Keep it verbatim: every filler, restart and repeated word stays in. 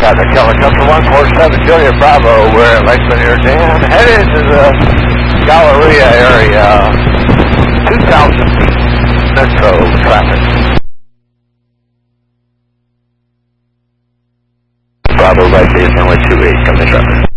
Traffic, helicopter one four seven Juliet Bravo, we're at Lake Lanier Dam, headed to the Galleria area, two thousand feet, metro traffic. Bravo, right base, runway two eight, coming to traffic.